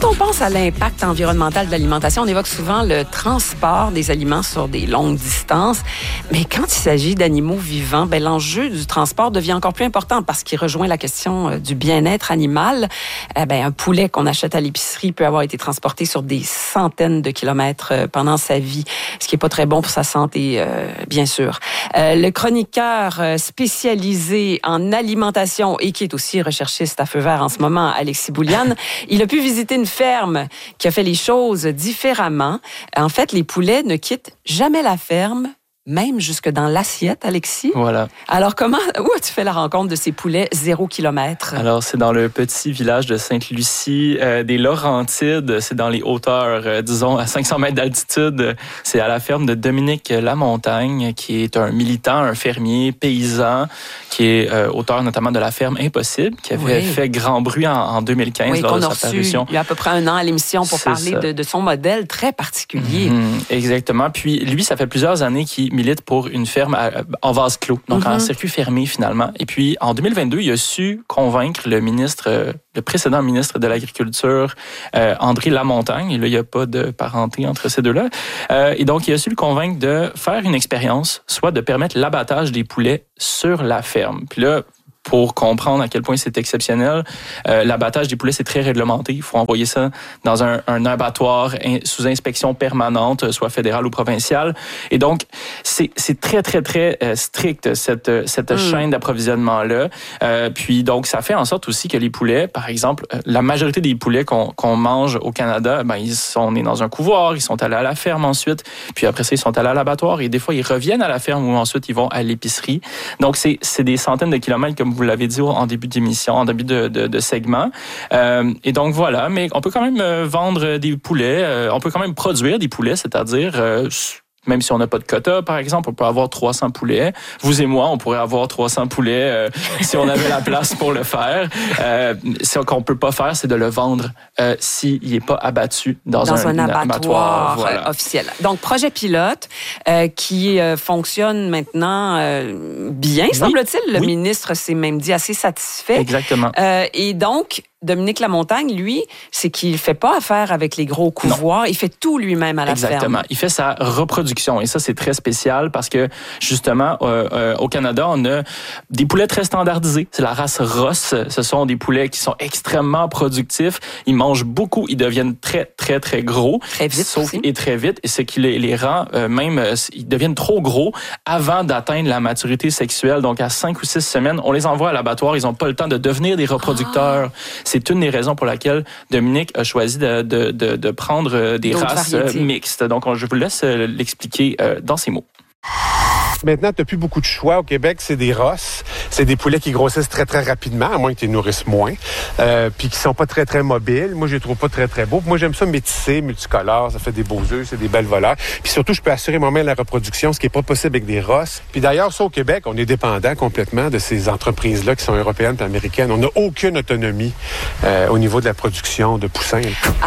on pense à l'impact environnemental de l'alimentation, on évoque souvent le transport des aliments sur des longues distances. Mais quand il s'agit d'animaux vivants, l'enjeu du transport devient encore plus important parce qu'il rejoint la question du bien-être animal. Un poulet qu'on achète à l'épicerie peut avoir été transporté sur des centaines de kilomètres pendant sa vie, ce qui est pas très bon pour sa santé, bien sûr. Le chroniqueur spécialisé en alimentation et qui est aussi recherchiste à feu vert en ce moment, Alexis Bouliane, il a pu visiter une ferme qui a fait les choses différemment. En fait, les poulets ne quittent jamais la ferme, même jusque dans l'assiette, Alexis. Voilà. Alors, où as-tu fait la rencontre de ces poulets 0 km? Alors, c'est dans le petit village de Sainte-Lucie, des Laurentides. C'est dans les hauteurs, disons, à 500 mètres d'altitude. C'est à la ferme de Dominique Lamontagne, qui est un militant, un fermier, paysan, qui est auteur notamment de la ferme Impossible, qui avait fait grand bruit en 2015 lors de sa parution. Il y a à peu près un an à l'émission pour parler de son modèle très particulier. Exactement. Puis, lui, ça fait plusieurs années qu'il milite pour une ferme en vase clos, donc en circuit fermé finalement. Et puis, en 2022, il a su convaincre le précédent ministre de l'Agriculture, André Lamontagne. Et là, il n'y a pas de parenté entre ces deux-là. Et donc, il a su le convaincre de faire une expérience, soit de permettre l'abattage des poulets sur la ferme. Puis là, pour comprendre à quel point c'est exceptionnel, l'abattage des poulets, c'est très réglementé. Il faut envoyer ça dans un abattoir sous inspection permanente, soit fédérale ou provinciale. Et donc, c'est très, très, très strict, cette chaîne d'approvisionnement-là. Puis, donc, ça fait en sorte aussi que les poulets, par exemple, la majorité des poulets qu'on mange au Canada, ils sont nés dans un couvoir, ils sont allés à la ferme ensuite, puis après ça, ils sont allés à l'abattoir et des fois, ils reviennent à la ferme ou ensuite, ils vont à l'épicerie. Donc, c'est des centaines de kilomètres, comme vous l'avez dit en début d'émission, en début de segment. Et donc voilà, mais on peut quand même vendre des poulets, on peut quand même produire des poulets, c'est-à-dire même si on n'a pas de quota, par exemple, on peut avoir 300 poulets. Vous et moi, on pourrait avoir 300 poulets si on avait la place pour le faire. Ce qu'on peut pas faire, c'est de le vendre s'il n'est pas abattu dans un abattoir officiel. Donc, projet pilote qui fonctionne maintenant bien, semble-t-il. Le ministre s'est même dit assez satisfait. Exactement. Et donc, Dominique Lamontagne, lui, c'est qu'il fait pas affaire avec les gros couvoirs. Il fait tout lui-même à la ferme. Exactement. Il fait sa reproduction. Et ça, c'est très spécial parce que, justement, au Canada, on a des poulets très standardisés. C'est la race Ross. Ce sont des poulets qui sont extrêmement productifs. Ils mangent beaucoup. Ils deviennent très, très, très gros. Très vite aussi. Et très vite. Et ce qui les rend, ils deviennent trop gros avant d'atteindre la maturité sexuelle. Donc, à 5 ou 6 semaines, on les envoie à l'abattoir. Ils n'ont pas le temps de devenir des reproducteurs. C'est une des raisons pour laquelle Dominique a choisi de prendre des races mixtes. Donc, je vous laisse l'expliquer dans ces mots. Maintenant, tu n'as plus beaucoup de choix. Au Québec, c'est des Ross. C'est des poulets qui grossissent très, très rapidement, à moins que tu les nourrisses moins. Puis qui sont pas très, très mobiles. Moi, je les trouve pas très, très beaux. Moi, j'aime ça métissé, multicolore. Ça fait des beaux œufs, c'est des belles voleurs. Puis surtout, je peux assurer moi-même la reproduction, ce qui est pas possible avec des Ross. Puis d'ailleurs, ça, au Québec, on est dépendant complètement de ces entreprises-là qui sont européennes et américaines. On n'a aucune autonomie au niveau de la production de poussins.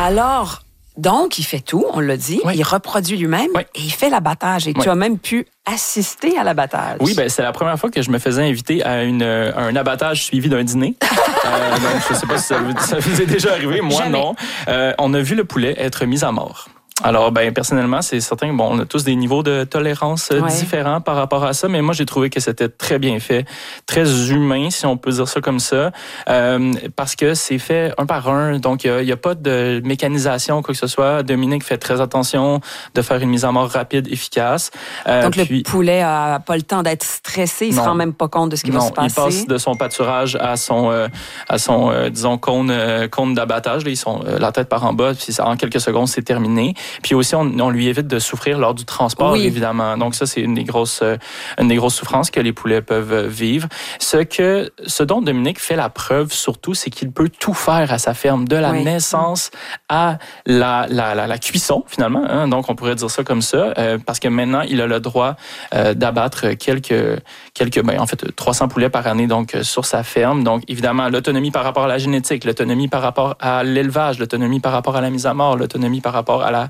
Donc, il fait tout, on l'a dit. Oui. Il reproduit lui-même et il fait l'abattage. Et tu as même pu assister à l'abattage. Oui, c'est la première fois que je me faisais inviter à un abattage suivi d'un dîner. Donc, je ne sais pas si ça vous est déjà arrivé. Moi, jamais. Non. On a vu le poulet être mis à mort. Alors, personnellement, c'est certain, on a tous des niveaux de tolérance différents par rapport à ça, mais moi, j'ai trouvé que c'était très bien fait, très humain, si on peut dire ça comme ça, parce que c'est fait un par un, donc il n'y a pas de mécanisation, quoi que ce soit. Dominique fait très attention de faire une mise à mort rapide, efficace. Donc, le poulet n'a pas le temps d'être stressé, il ne se rend même pas compte de ce qui va se passer. Il passe de son pâturage à son disons, cône d'abattage. Là, ils sont la tête par en bas, puis en quelques secondes, c'est terminé. Puis aussi, on lui évite de souffrir lors du transport, évidemment. Donc ça, c'est une des grosses souffrances que les poulets peuvent vivre. Ce dont Dominique fait la preuve surtout, c'est qu'il peut tout faire à sa ferme, de la naissance à la cuisson, finalement. Hein? Donc on pourrait dire ça comme ça, parce que maintenant, il a le droit d'abattre quelques 300 poulets par année donc sur sa ferme. Donc évidemment, l'autonomie par rapport à la génétique, l'autonomie par rapport à l'élevage, l'autonomie par rapport à la mise à mort, l'autonomie par rapport à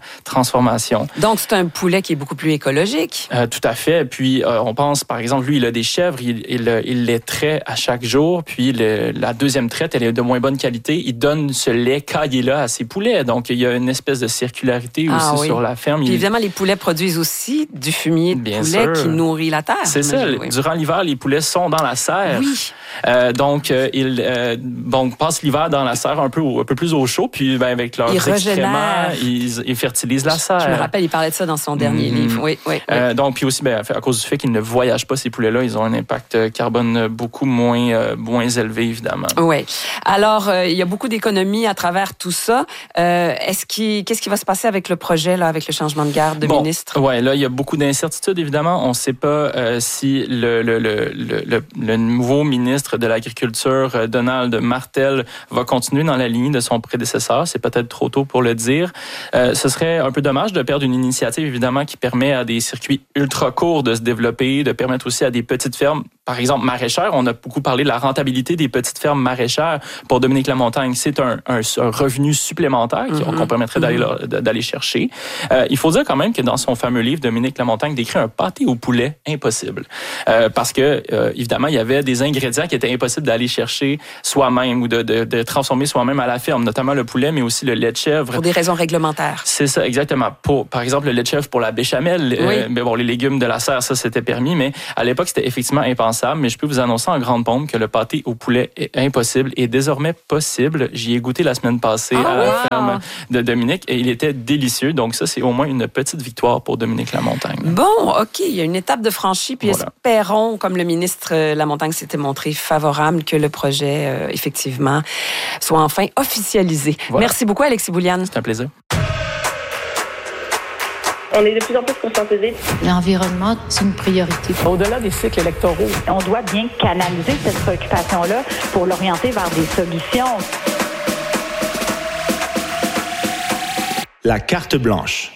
transformation. Donc, c'est un poulet qui est beaucoup plus écologique. Tout à fait. Puis, on pense, par exemple, lui, il a des chèvres, il les traite à chaque jour. Puis, la deuxième traite, elle est de moins bonne qualité. Il donne ce lait caillé-là à ses poulets. Donc, il y a une espèce de circularité aussi sur la ferme. Puis, évidemment, les poulets produisent aussi du fumier de poulet qui nourrit la terre. C'est ça. Oui. Durant l'hiver, les poulets sont dans la serre. Oui. Donc, ils passent l'hiver dans la serre un peu plus au chaud. Puis, avec leurs excréments, ils fertilisent la serre. Je me rappelle, il parlait de ça dans son dernier livre. Oui. Donc, puis aussi, à cause du fait qu'ils ne voyagent pas, ces poulets-là, ils ont un impact carbone beaucoup moins élevé, évidemment. Oui. Alors, il y a beaucoup d'économies à travers tout ça. Qu'est-ce qui va se passer avec le projet, là, avec le changement de garde de ministre? Oui, là, il y a beaucoup d'incertitudes, évidemment. On ne sait pas si le nouveau ministre de l'Agriculture, Donald Martel, va continuer dans la lignée de son prédécesseur. C'est peut-être trop tôt pour le dire. Ce serait un peu dommage de perdre une initiative, évidemment, qui permet à des circuits ultra courts de se développer, de permettre aussi à des petites fermes, par exemple maraîchères. On a beaucoup parlé de la rentabilité des petites fermes maraîchères pour Dominique Lamontagne. C'est un revenu supplémentaire qu'on permettrait d'aller chercher. Il faut dire quand même que dans son fameux livre, Dominique Lamontagne décrit un pâté au poulet impossible. Parce que, évidemment, il y avait des ingrédients qui étaient impossibles d'aller chercher soi-même ou de transformer soi-même à la ferme, notamment le poulet, mais aussi le lait de chèvre. Pour des raisons réglementaires. C'est ça, exactement. Par exemple, le lait de chèvre pour la béchamel, mais bon, les légumes de la serre, ça, c'était permis, mais à l'époque, c'était effectivement impensable. Mais je peux vous annoncer en grande pompe que le pâté au poulet est impossible et désormais possible. J'y ai goûté la semaine passée à la ferme de Dominique et il était délicieux. Donc ça, c'est au moins une petite victoire pour Dominique Lamontagne. Bon, OK, il y a une étape de franchie, puis espérons, comme le ministre Lamontagne s'était montré favorable, que le projet, effectivement, soit enfin officialisé. Voilà. Merci beaucoup, Alexis Bouliane. C'est un plaisir. On est de plus en plus conscientisés. L'environnement, c'est une priorité. Au-delà des cycles électoraux, on doit bien canaliser cette préoccupation-là pour l'orienter vers des solutions. La carte blanche.